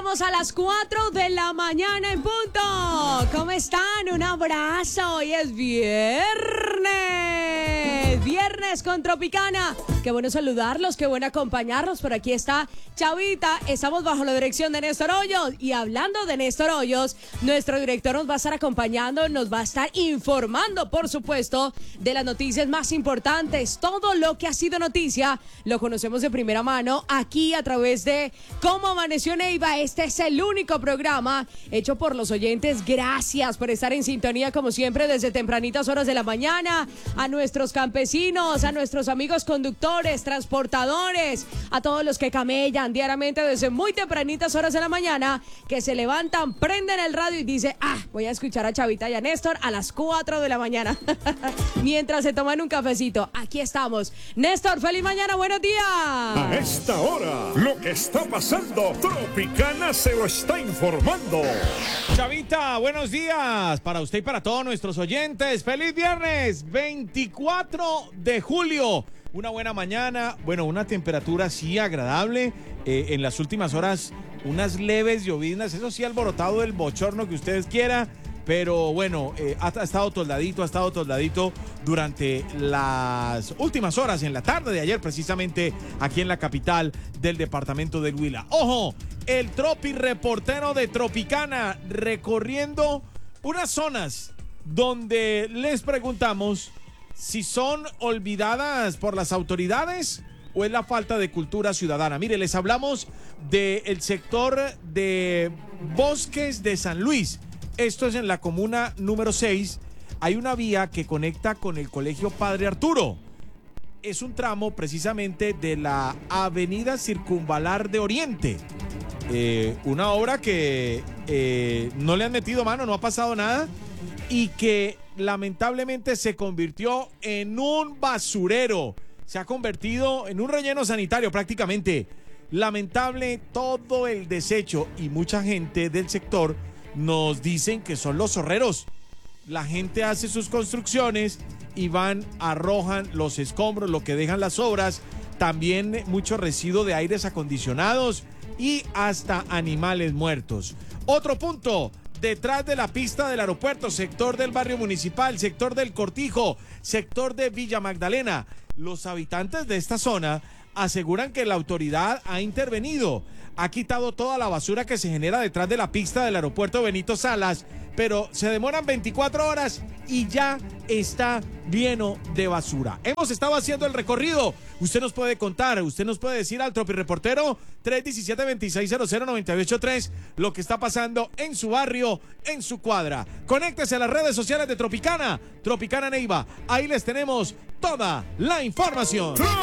Estamos a las 4 de la mañana en punto. ¿Cómo están? Un abrazo. Hoy es viernes. Viernes con Tropicana. Qué bueno saludarlos, qué bueno acompañarlos. Por aquí está Chavita. Estamos bajo la dirección de Néstor Hoyos. Y hablando de Néstor Hoyos, nuestro director nos va a estar acompañando, nos va a estar informando, por supuesto, de las noticias más importantes. Todo lo que ha sido noticia lo conocemos de primera mano aquí a través de Cómo Amaneció Neiva. Este es el único programa hecho por los oyentes. Gracias por estar en sintonía, como siempre, desde tempranitas horas de la mañana. A nuestros campesinos, a nuestros amigos conductores, transportadores, a todos los que camellan diariamente desde muy tempranitas horas de la mañana, que se levantan, prenden el radio y dicen, voy a escuchar a Chavita y a Néstor a las 4 de la mañana. Mientras se toman un cafecito. Aquí estamos. Néstor, feliz mañana, buenos días. A esta hora, lo que está pasando, Tropicana se lo está informando. Chavita, buenos días para usted y para todos nuestros oyentes. Feliz viernes, 24 de julio. Una buena mañana, bueno, una temperatura sí agradable. En las últimas horas, unas leves lloviznas, eso sí, alborotado el bochorno que ustedes quieran. Pero bueno, ha estado toldadito durante las últimas horas, en la tarde de ayer, precisamente aquí en la capital del departamento del Huila. ¡Ojo! El Tropi reportero de Tropicana recorriendo unas zonas donde les preguntamos si son olvidadas por las autoridades o es la falta de cultura ciudadana. Mire, les hablamos del sector de Bosques de San Luis. Esto es en la comuna número 6. Hay una vía que conecta con el Colegio Padre Arturo. Es un tramo precisamente de la Avenida Circunvalar de Oriente. Una obra que no le han metido mano, no ha pasado nada, y que lamentablemente se convirtió en un basurero. Se ha convertido en un relleno sanitario prácticamente. Lamentable todo el desecho, y mucha gente del sector nos dicen que son los zorreros. La gente hace sus construcciones y van, arrojan los escombros, lo que dejan las obras, también mucho residuo de aires acondicionados y hasta animales muertos. Otro punto, detrás de la pista del aeropuerto, sector del barrio municipal, sector del Cortijo, sector de Villa Magdalena. Los habitantes de esta zona aseguran que la autoridad ha intervenido, ha quitado toda la basura que se genera detrás de la pista del aeropuerto Benito Salas, pero se demoran 24 horas y ya está lleno de basura. Hemos estado haciendo el recorrido. Usted nos puede contar, usted nos puede decir al Tropi Reportero 317-2600-983 lo que está pasando en su barrio, en su cuadra. Conéctese a las redes sociales de Tropicana, Tropicana Neiva. Ahí les tenemos toda la información.